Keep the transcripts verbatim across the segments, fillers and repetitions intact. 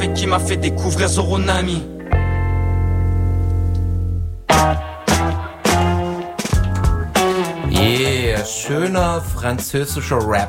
et qui m'a fait découvrir Zoronami. Yeah, schöner französischer Rap.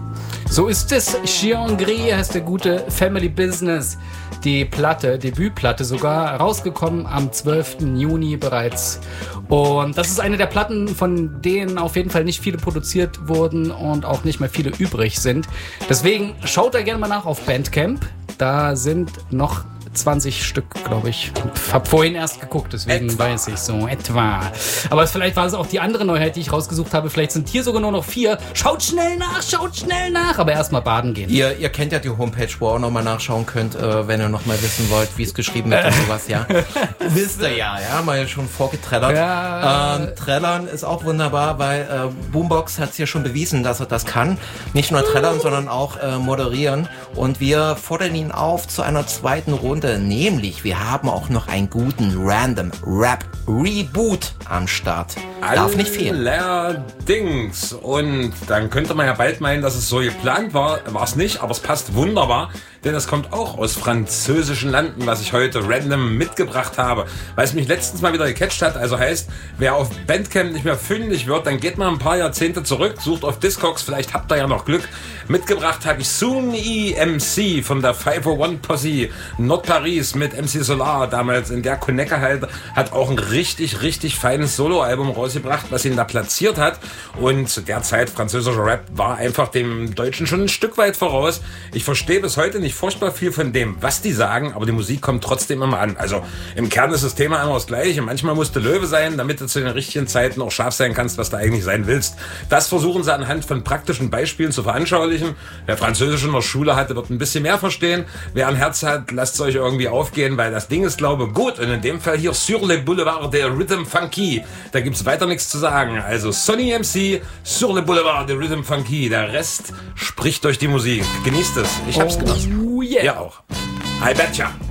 So ist es. Chion Gris heißt der gute Family Business. Die Platte, Debütplatte sogar, rausgekommen am zwölften Juni bereits. Und das ist eine der Platten, von denen auf jeden Fall nicht viele produziert wurden und auch nicht mehr viele übrig sind. Deswegen schaut da gerne mal nach auf Bandcamp. Da sind noch zwanzig Stück, glaube ich. Hab vorhin erst geguckt, deswegen etwa. Weiß ich so, etwa. Aber vielleicht war es auch die andere Neuheit, die ich rausgesucht habe. Vielleicht sind hier sogar nur noch vier. Schaut schnell nach, schaut schnell nach. Aber erstmal baden gehen. Ihr, ihr kennt ja die Homepage, wo ihr auch nochmal nachschauen könnt, äh, wenn ihr nochmal wissen wollt, wie es geschrieben wird und sowas, ja. Wisst ihr ja, ja, mal schon vorgetrellert. Ja. Ähm, Trellern ist auch wunderbar, weil äh, Boombox hat es ja schon bewiesen, dass er das kann. Nicht nur trellern, sondern auch äh, moderieren. Und wir fordern ihn auf zu einer zweiten Runde. Nämlich, wir haben auch noch einen guten Random Rap Reboot am Start. Darf nicht fehlen. Allerdings. Und dann könnte man ja bald meinen, dass es so geplant war. War es nicht, aber es passt wunderbar. Denn es kommt auch aus französischen Landen, was ich heute random mitgebracht habe. Weil es mich letztens mal wieder gecatcht hat. Also heißt, wer auf Bandcamp nicht mehr fündig wird, dann geht mal ein paar Jahrzehnte zurück, sucht auf Discogs, vielleicht habt ihr ja noch Glück. Mitgebracht habe ich Soon-E M C von der five oh one Posse, Not Paris mit M C Solar, damals in der Konecke halt, hat auch ein richtig, richtig feines Soloalbum rausgebracht, was ihn da platziert hat. Und zu der Zeit, französischer Rap war einfach dem Deutschen schon ein Stück weit voraus. Ich verstehe bis heute nicht furchtbar viel von dem, was die sagen, aber die Musik kommt trotzdem immer an. Also im Kern ist das Thema immer das gleiche. Manchmal musst du Löwe sein, damit du zu den richtigen Zeiten auch scharf sein kannst, was du eigentlich sein willst. Das versuchen sie anhand von praktischen Beispielen zu veranschaulichen. Wer Französisch in der Schule hatte, wird ein bisschen mehr verstehen. Wer ein Herz hat, lasst es euch irgendwie aufgehen, weil das Ding ist, glaube ich, gut. Und in dem Fall hier Sur le Boulevard der Rhythm Funky. Da gibt's weiter nichts zu sagen. Also Sonny M C, Sur le Boulevard der Rhythm Funky. Der Rest spricht durch die Musik. Genießt es. Ich hab's genossen. Oh yeah. Ja auch. I betcha.